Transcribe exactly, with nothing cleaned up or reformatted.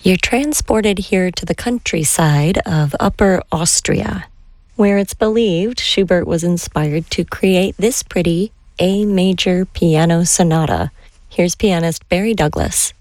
You're transported here to the countryside of Upper Austria, where it's believed Schubert was inspired to create this pretty A major piano sonata. Here's pianist Barry Douglas.